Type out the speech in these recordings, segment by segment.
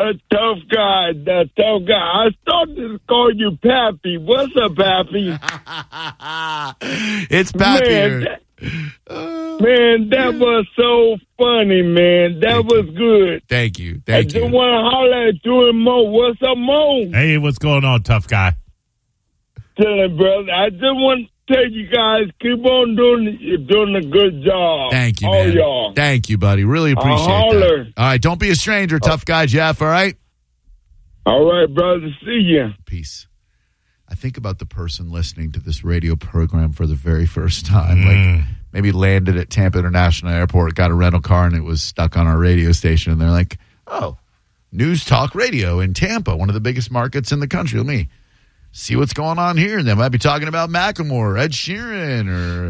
tough guy. I started to call you Pappy. What's up, Pappy? It's Pappy. Man, that was so funny, man. That was good. Thank you. I just want to holler at you and Mo. What's up, Mo? Hey, what's going on, tough guy? Chilling, brother. I just want to tell you guys, keep on doing a good job. Thank you, all man. y'all. Thank you, buddy. Really appreciate that. All right, don't be a stranger, tough guy, Jeff, all right? All right, brother. See ya. Peace. I think about the person listening to this radio program for the very first time, like maybe landed at Tampa International Airport, got a rental car, and it was stuck on our radio station, and they're like, oh, News Talk Radio in Tampa, one of the biggest markets in the country. Let me see what's going on here. They might be talking about Macklemore, Ed Sheeran,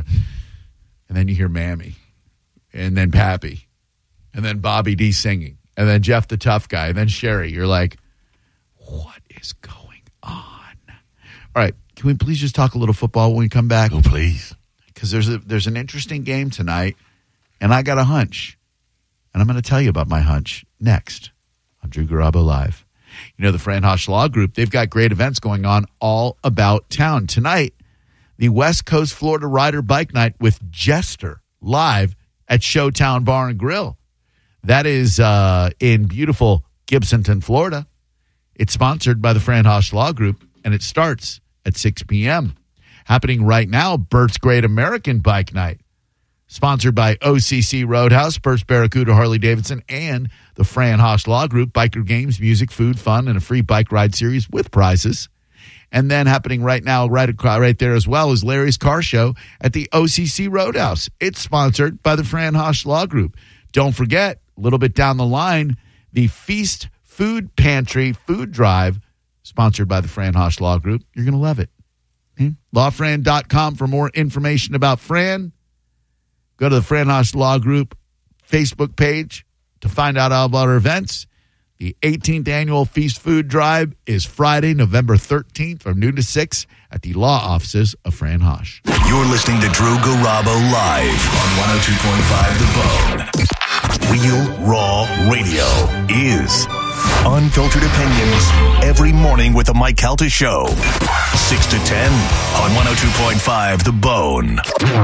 and then you hear Mammy, and then Pappy, and then Bobby D singing, and then Jeff the tough guy, and then Sherry. You're like, what is going on? All right, can we please just talk a little football when we come back? Oh, please. Because there's an interesting game tonight, and I got a hunch, and I'm going to tell you about my hunch next on Drew Garabo Live. You know, the Fran Hosch Law Group, they've got great events going on all about town. Tonight, the West Coast Florida Rider Bike Night with Jester live at Showtown Bar and Grill. That is in beautiful Gibsonton, Florida. It's sponsored by the Fran Hosch Law Group, and it starts at 6 p.m. Happening right now, Bert's Great American Bike Night, sponsored by OCC Roadhouse, First Barracuda Harley-Davidson, and the Fran Hosch Law Group. Biker games, music, food, fun, and a free bike ride series with prizes. And then happening right now, right there as well, is Larry's Car Show at the OCC Roadhouse. It's sponsored by the Fran Hosch Law Group. Don't forget, a little bit down the line, the Feast Food Pantry Food Drive, sponsored by the Fran Hosch Law Group. You're going to love it. Lawfran.com for more information about Fran. Go to the Fran Hosch Law Group Facebook page to find out all about our events. The 18th annual Feast Food Drive is Friday, November 13th from noon to 6 at the law offices of Fran Hosch. You're listening to Drew Garabo live on 102.5 The Bone. Real Raw Radio is unfiltered opinions every morning with the Mike Calta Show. 6 to 10 on 102.5 The Bone.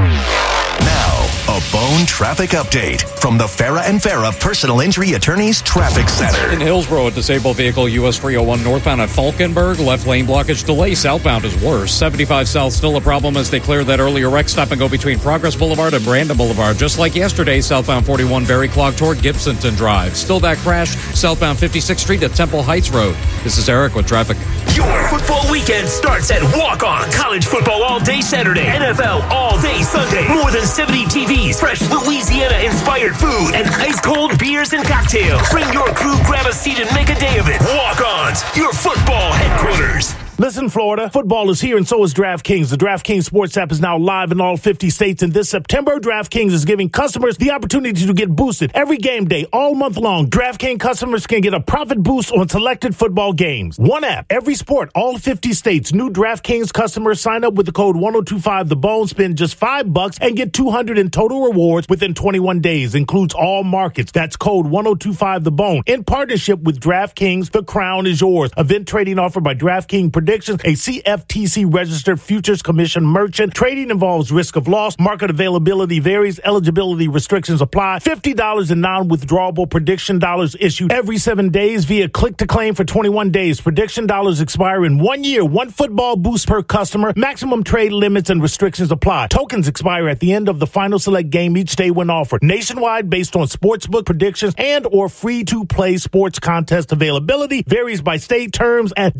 Now, a Bone traffic update from the Farah and Farah Personal Injury Attorneys Traffic Center. In Hillsborough, a disabled vehicle, US 301 northbound at Falkenberg. Left lane blockage delay. Southbound is worse. 75 south still a problem as they clear that earlier wreck. Stop and go between Progress Boulevard and Brandon Boulevard. Just like yesterday, southbound 41 very clogged toward Gibsonton Drive. Still that crash, southbound 56th Street at Temple Heights Road. This is Eric with traffic. Your football weekend starts at Walk-On. College football all day Saturday. NFL all day Sunday. More than 70 TVs, fresh Louisiana-inspired food, and ice-cold beers and cocktails. Bring your crew, grab a seat, and make a day of it. Walk-Ons, your football headquarters. Listen, Florida, football is here and so is DraftKings. The DraftKings Sports app is now live in all 50 states. And this September, DraftKings is giving customers the opportunity to get boosted every game day, all month long. DraftKings customers can get a profit boost on selected football games. One app, every sport, all 50 states. New DraftKings customers sign up with the code 1025TheBone, spend just $5 and get $200 in total rewards within 21 days. Includes all markets. That's code 1025TheBone. In partnership with DraftKings, the crown is yours. Event trading offered by DraftKings Predictions, a CFTC registered futures commission merchant. Trading involves risk of loss. Market availability varies. Eligibility restrictions apply. $50 in non-withdrawable prediction dollars issued every 7 days via click to claim for 21 days. Prediction dollars expire in 1 year. One football boost per customer. Maximum trade limits and restrictions apply. Tokens expire at the end of the final select game each day when offered. Nationwide based on sportsbook predictions and or free-to-play sports contest availability. Varies by state. Terms at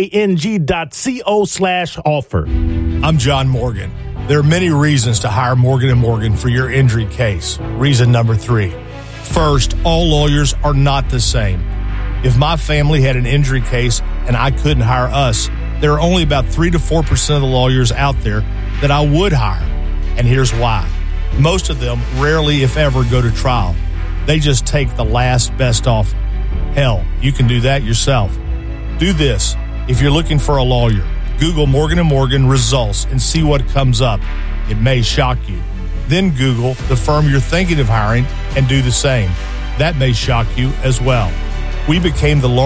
dkng.co/offer. I'm John Morgan. There are many reasons to hire Morgan & Morgan for your injury case. Reason number 3. First, all lawyers are not the same. If my family had an injury case and I couldn't hire us, there are only about 3 to 4% of the lawyers out there that I would hire. And here's why. Most of them rarely, if ever, go to trial. They just take the last best offer. Hell, you can do that yourself. Do this. If you're looking for a lawyer, Google Morgan & Morgan results and see what comes up. It may shock you. Then Google the firm you're thinking of hiring and do the same. That may shock you as well. We became the